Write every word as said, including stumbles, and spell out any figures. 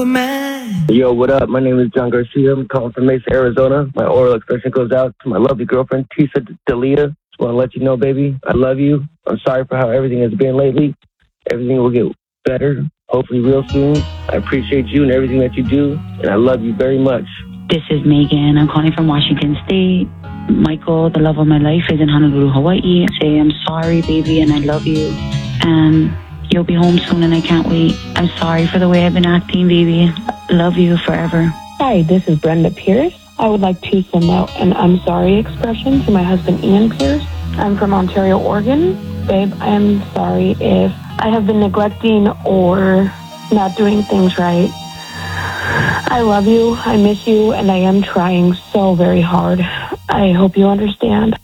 Aquaman. Yo, what up? My name is John Garcia. I'm calling from Mesa, Arizona. My oral expression goes out to my lovely girlfriend, Tisa Dalia. Just want to let you know, baby, I love you. I'm sorry for how everything has been lately. Everything will get better, hopefully real soon. I appreciate you and everything that you do, and I love you very much. This is Megan. I'm calling from Washington State. Michael, the love of my life, is in Honolulu, Hawaii. Say I'm sorry, baby, and I love you. And you'll be home soon, and I can't wait. I'm sorry for the way I've been acting, baby. Love you forever. Hi, this is Brenda Pierce. I would like to send out an I'm sorry expression to my husband, Ian Pierce. I'm from Ontario, Oregon. Babe, I am sorry if I have been neglecting or not doing things right. I love you, I miss you, and I am trying so very hard. I hope you understand.